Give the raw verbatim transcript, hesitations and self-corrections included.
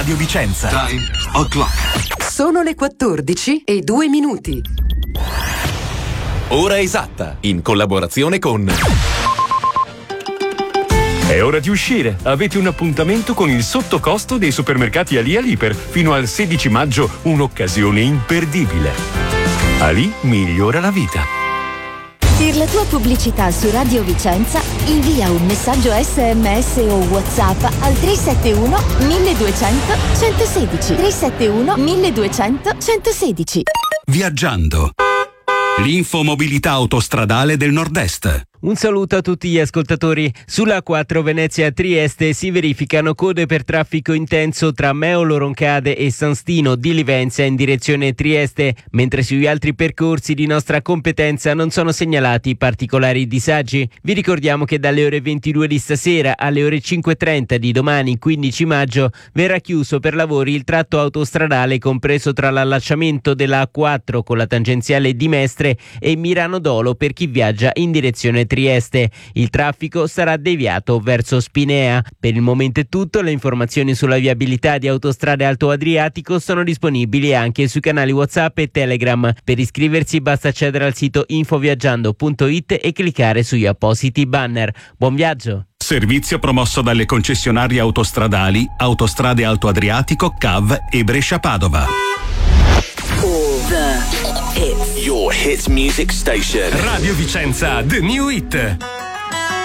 Radio Vicenza. Time o'clock. Sono le quattordici e due minuti. Ora esatta, in collaborazione con... È ora di uscire. Avete un appuntamento con il sottocosto dei supermercati Ali Aliper. Fino al sedici maggio, un'occasione imperdibile. Ali migliora la vita. Per la tua pubblicità su Radio Vicenza, invia un messaggio esse emme esse o WhatsApp al tre sette uno milleduecento centosedici. tre sette uno milleduecento centosedici. Viaggiando. L'infomobilità autostradale del Nord-Est. Un saluto a tutti gli ascoltatori. Sulla A quattro Venezia-Trieste si verificano code per traffico intenso tra Meolo Roncade e San Stino di Livenza in direzione Trieste, mentre sugli altri percorsi di nostra competenza non sono segnalati particolari disagi. Vi ricordiamo che dalle ore ventidue di stasera alle ore cinque e trenta di domani, quindici maggio, verrà chiuso per lavori il tratto autostradale compreso tra l'allacciamento della A quattro con la tangenziale di Mestre e Mirano Dolo per chi viaggia in direzione Trieste. Il traffico sarà deviato verso Spinea. Per il momento è tutto. Le informazioni sulla viabilità di Autostrade Alto Adriatico sono disponibili anche sui canali WhatsApp e Telegram. Per iscriversi basta accedere al sito infoviaggiando punto it e cliccare sugli appositi banner. Buon viaggio! Servizio promosso dalle concessionarie autostradali Autostrade Alto Adriatico, C A V e Brescia Padova. All the hits. Your hits music station. Radio Vicenza, The New Hit.